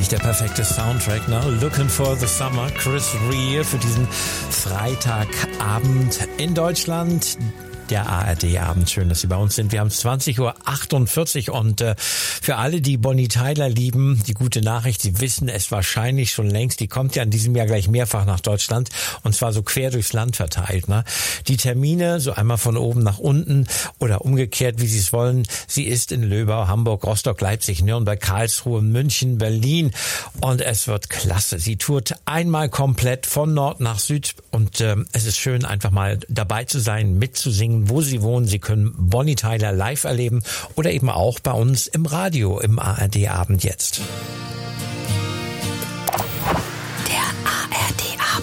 eigentlich der perfekte Soundtrack, ne? Looking for the Summer, Chris Rea für diesen Freitagabend in Deutschland. Der ARD-Abend. Schön, dass Sie bei uns sind. Wir haben 20:48 Uhr und für alle, die Bonnie Tyler lieben, die gute Nachricht, Sie wissen es wahrscheinlich schon längst, die kommt ja in diesem Jahr gleich mehrfach nach Deutschland und zwar so quer durchs Land verteilt. Ne? Die Termine, so einmal von oben nach unten oder umgekehrt, wie Sie es wollen. Sie ist in Löbau, Hamburg, Rostock, Leipzig, Nürnberg, Karlsruhe, München, Berlin und es wird klasse. Sie tourt einmal komplett von Nord nach Süd und es ist schön, einfach mal dabei zu sein, mitzusingen, wo Sie wohnen. Sie können Bonnie Tyler live erleben oder eben auch bei uns im Radio im ARD-Abend jetzt.